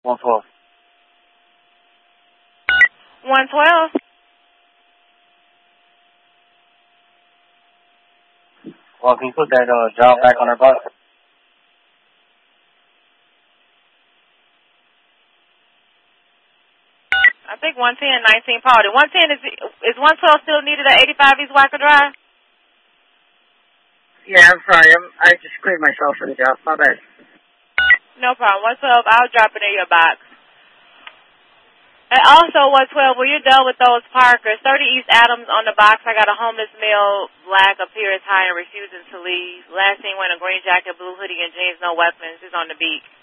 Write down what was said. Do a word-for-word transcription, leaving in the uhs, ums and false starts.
one twelve. one twelve. Well, can you put that uh, job back on our box? I think one ten, nineteen Party. one ten, is is one twelve still needed at eighty-five East Wacker Drive? Yeah, I'm sorry. I'm, I just cleared myself for the job. My bad. No problem. one twelve, I'll drop it in your box. And also, one twelve, when you're done with those Parkers, thirty East Adams on the box, I got a homeless male, black, appears high and refusing to leave. Last seen wearing a green jacket, blue hoodie, and jeans, no weapons. Is on the beat.